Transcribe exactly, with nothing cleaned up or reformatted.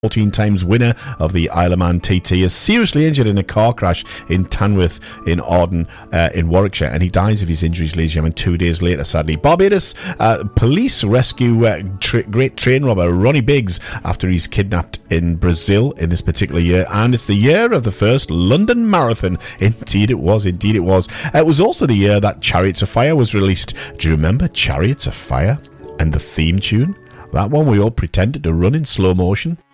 fourteen times winner of the Isle of Man T T, is seriously injured in a car crash in Tanworth in Arden uh, in Warwickshire, and he dies of his injuries, ladies and gentlemen, two days later, sadly. Barbados uh, police rescue uh, tra- great train robber Ronnie Biggs after he's kidnapped in Brazil in this particular year, and it's the year of the first London Marathon. Indeed it was, indeed it was. Uh, it was also the year that Chariots of Fire was released. Do you remember Chariots of Fire and the theme tune? That one we all pretended to run in slow motion.